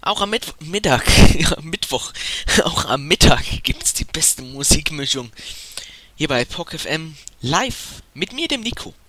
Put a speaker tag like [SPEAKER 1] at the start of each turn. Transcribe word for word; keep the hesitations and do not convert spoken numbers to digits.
[SPEAKER 1] Auch am Mitt Mittag, ja, Mittwoch, auch am Mittag gibt's die beste Musikmischung. Hier bei P O C F M live mit mir, dem Nico.